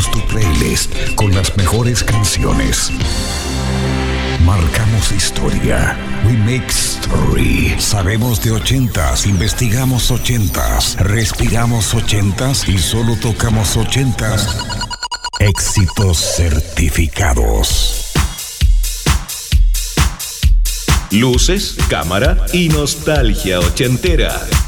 Elegimos tu playlist con las mejores canciones. Marcamos historia. We make story. Sabemos de 80s, investigamos 80s, respiramos 80s y solo tocamos 80s. Éxitos certificados. Luces, cámara y nostalgia ochentera.